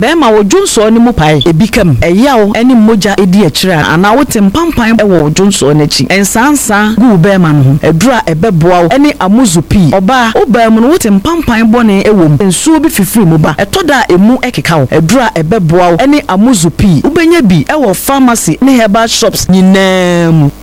be ma wo dwonso ne mu pae ebi kam eyawo ene moja edi akira ana wo tempampan e wo dwonso ne chi ensansa gu be ma no edura ebeboa ene amuzupi oba oba mu no wo tempampan bone ewom ensuo bi fifiri mu ba etoda emu ekeka wo edura ebeboa ene amuzupi ubenya bi e wo pharmacy ne herbal shops nyinam